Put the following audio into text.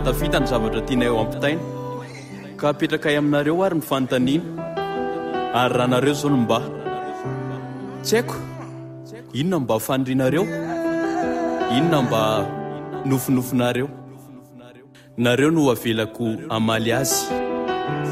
tafita ny zavatra tiana eo ampitaina ka apetrakay aminareo ary mifanontaniana ary raha nareo zao no mba tsy haiko inona mba fanindrinareo, inona mba nofinofinareo, nareo no avelako amaly azy.